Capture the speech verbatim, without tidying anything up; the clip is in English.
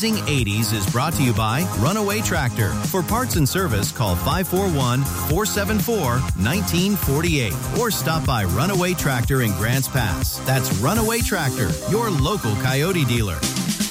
Amazing eighties is brought to you by Runaway Tractor. For parts and service, call five four one, four seven four, one nine four eight or stop by Runaway Tractor in Grants Pass. That's Runaway Tractor, your local Coyote dealer.